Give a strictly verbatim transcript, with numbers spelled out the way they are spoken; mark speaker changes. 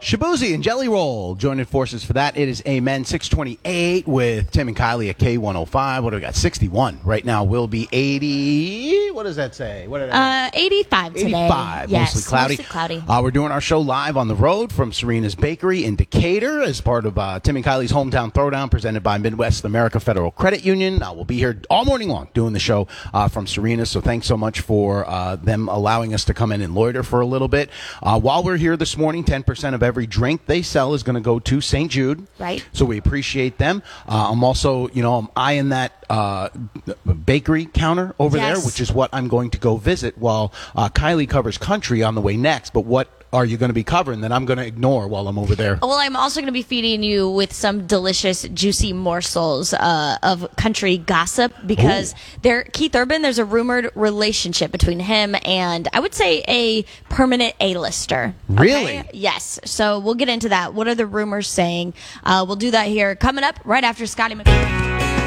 Speaker 1: Shabuzi and Jelly Roll joining forces for that. It is Amen six twenty-eight with Tim and Kylie at K one oh five. What do we got? sixty-one right now. Will be eighty. What does that say? What did I
Speaker 2: uh, eighty-five today.
Speaker 1: eighty-five.
Speaker 2: Yes,
Speaker 1: mostly cloudy.
Speaker 2: Mostly cloudy.
Speaker 1: Uh, we're doing our show live on the road from Serena's Bakery in Decatur as part of uh, Tim and Kylie's Hometown Throwdown presented by Midwest America Federal Credit Union. Uh, we'll be here all morning long doing the show uh, from Serena. So thanks so much for uh, them allowing us to come in and loiter for a little bit. Uh, while we're here this morning, ten percent of every drink they sell is going to go to Saint Jude.
Speaker 2: Right.
Speaker 1: So we appreciate them. Uh, I'm also, you know, I'm eyeing that uh, bakery counter over
Speaker 2: Yes.
Speaker 1: there, which is what I'm going to go visit while uh, Kylie covers country on the way next. But what are you going to be covering that I'm going to ignore while I'm over there?
Speaker 2: Well, I'm also going to be feeding you with some delicious, juicy morsels uh, of country gossip because there, Keith Urban, there's a rumored relationship between him and, I would say, a permanent A-lister.
Speaker 1: Really?
Speaker 2: Okay? Yes. So we'll get into that. What are the rumors saying? Uh, we'll do that here coming up right after Scotty McCoy.